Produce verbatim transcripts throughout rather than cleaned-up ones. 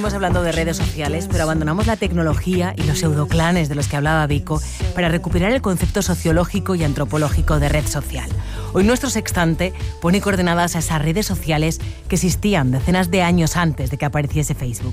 seguimos hablando de redes sociales, pero abandonamos la tecnología y los pseudoclanes de los que hablaba Vico para recuperar el concepto sociológico y antropológico de red social. Hoy nuestro sextante pone coordenadas a esas redes sociales que existían decenas de años antes de que apareciese Facebook.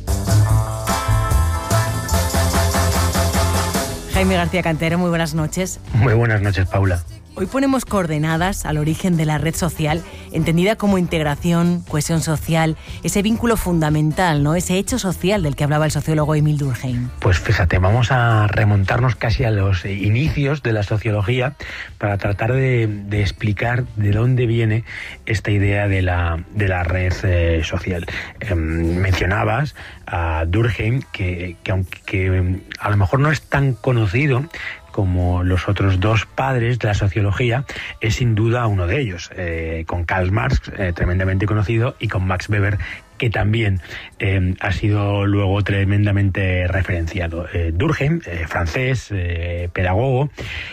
Jaime García Cantero, muy buenas noches. Muy buenas noches, Paula. Hoy ponemos coordenadas al origen de la red social, entendida como integración, cohesión social, ese vínculo fundamental, ¿no? Ese hecho social del que hablaba el sociólogo Émile Durkheim. Pues fíjate, vamos a remontarnos casi a los inicios de la sociología para tratar de, de explicar de dónde viene esta idea de la, de la red eh, social. Eh, mencionabas a Durkheim, que, que aunque a lo mejor no es tan conocido como los otros dos padres de la sociología, es sin duda uno de ellos, eh, con Karl Marx, eh, tremendamente conocido, y con Max Weber, que también eh, ha sido luego tremendamente referenciado. Eh, Durkheim, eh, francés, eh, pedagogo,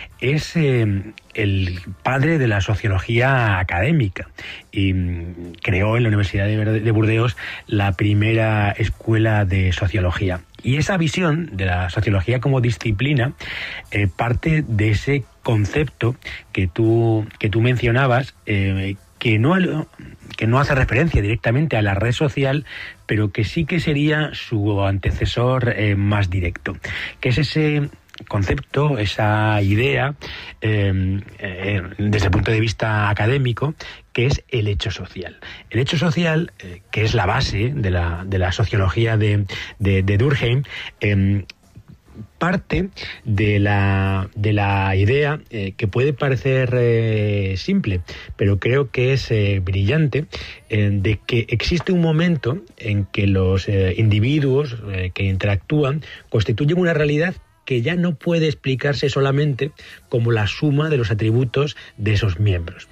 es eh, el padre de la sociología académica y mm, creó en la Universidad de, de Burdeos la primera escuela de sociología. Y esa visión de la sociología como disciplina eh, parte de ese concepto que tú, que tú mencionabas, eh, que no, que no hace referencia directamente a la red social, pero que sí que sería su antecesor eh, más directo, que es ese concepto, esa idea, eh, eh, desde el punto de vista académico, que es el hecho social. El hecho social, eh, que es la base de la, de la sociología de, de, de Durkheim, eh, parte de la, de la idea eh, que puede parecer eh, simple, pero creo que es eh, brillante, eh, de que existe un momento en que los eh, individuos eh, que interactúan constituyen una realidad que ya no puede explicarse solamente como la suma de los atributos de esos miembros.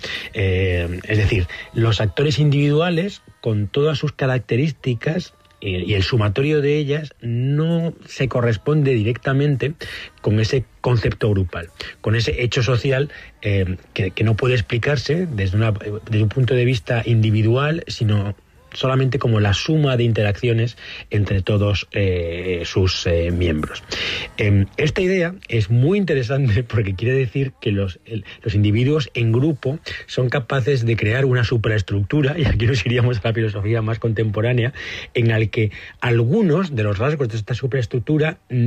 Eh, es decir, los actores individuales, con todas sus características, y el sumatorio de ellas no se corresponde directamente con ese concepto grupal, con ese hecho social eh, que, que no puede explicarse desde, una, desde un punto de vista individual, sino solamente como la suma de interacciones entre todos eh, sus eh, miembros. Eh, esta idea es muy interesante porque quiere decir que los, el, los individuos en grupo son capaces de crear una superestructura, y aquí nos iríamos a la filosofía más contemporánea, en la que algunos de los rasgos de esta superestructura